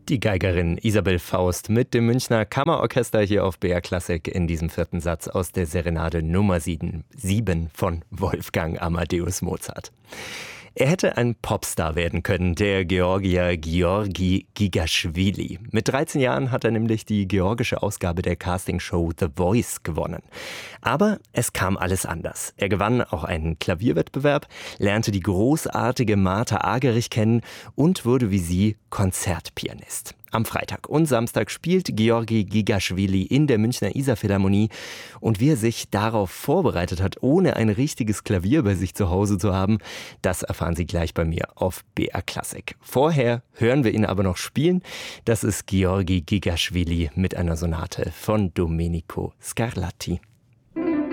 Die Geigerin Isabel Faust mit dem Münchner Kammerorchester hier auf BR Classic in diesem vierten Satz aus der Serenade Nummer 7 von Wolfgang Amadeus Mozart. Er hätte ein Popstar werden können, der Georgier Georgi Gigaschwili. Mit 13 Jahren hat er nämlich die georgische Ausgabe der Castingshow The Voice gewonnen. Aber es kam alles anders. Er gewann auch einen Klavierwettbewerb, lernte die großartige Martha Argerich kennen und wurde wie sie Konzertpianist. Am Freitag und Samstag spielt Georgi Gigaschwili in der Münchner Isar-Philharmonie. Und wie er sich darauf vorbereitet hat, ohne ein richtiges Klavier bei sich zu Hause zu haben, das erfahren Sie gleich bei mir auf BR Classic. Vorher hören wir ihn aber noch spielen. Das ist Georgi Gigaschwili mit einer Sonate von Domenico Scarlatti.